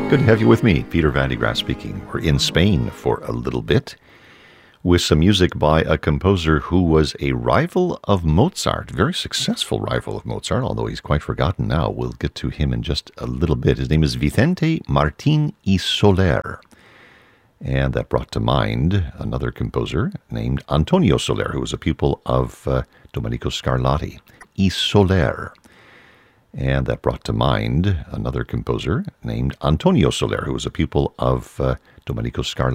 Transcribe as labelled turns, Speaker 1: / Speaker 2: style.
Speaker 1: Good to have you with me, Peter Van de Graaf speaking. We're in Spain for a little bit with some music by a composer who was a rival of Mozart, very successful rival of Mozart, although he's quite forgotten now. We'll get to him in just a little bit. His name is Vicente Martín y Soler. And that brought to mind another composer named Antonio Soler, who was a pupil of Domenico Scarlatti. Y Soler. And that brought to mind another composer named Antonio Soler, who was a pupil of Domenico Scarlatti.